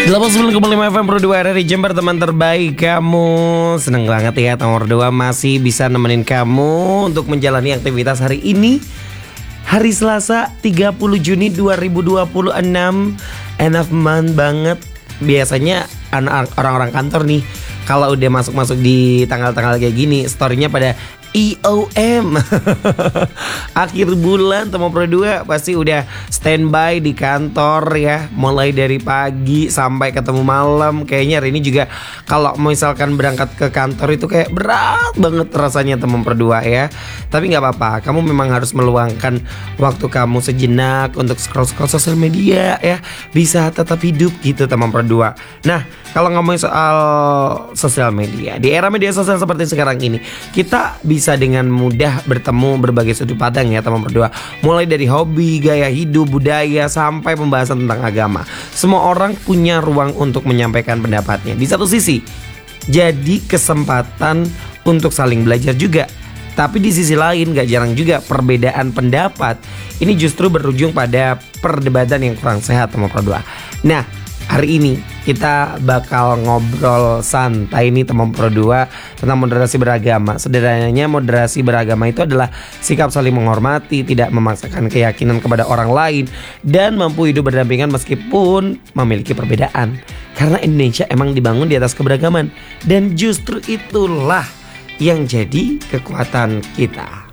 89,5 FM Pro 2 RRI Jember, teman terbaik kamu. Seneng banget ya Nomor 2 masih bisa nemenin kamu untuk menjalani aktivitas hari ini, hari Selasa 30 Juni 2026. End of month banget. Biasanya orang-orang kantor nih kalau udah masuk-masuk di tanggal-tanggal kayak gini, story-nya pada IOM. Akhir bulan teman Pro 2 pasti udah standby di kantor ya, mulai dari pagi sampai ketemu malam. Kayaknya hari ini juga kalau misalkan berangkat ke kantor itu kayak berat banget rasanya teman Pro 2 ya. Tapi gak apa-apa, kamu memang harus meluangkan waktu kamu sejenak untuk scroll-scroll sosial media ya, bisa tetap hidup gitu teman Pro 2. Nah, kalau ngomongin soal sosial media, di era media sosial seperti sekarang ini, kita bisa dengan mudah bertemu berbagai sudut pandang ya teman berdua. Mulai dari hobi, gaya hidup, budaya, sampai pembahasan tentang agama. Semua orang punya ruang untuk menyampaikan pendapatnya. Di satu sisi, jadi kesempatan untuk saling belajar juga. Tapi di sisi lain gak jarang juga perbedaan pendapat ini justru berujung pada perdebatan yang kurang sehat teman berdua. Nah, hari ini kita bakal ngobrol santai nih teman Pro 2 tentang moderasi beragama. Sederhananya moderasi beragama itu adalah sikap saling menghormati, tidak memaksakan keyakinan kepada orang lain, dan mampu hidup berdampingan meskipun memiliki perbedaan. Karena Indonesia emang dibangun di atas keberagaman, dan justru itulah yang jadi kekuatan kita.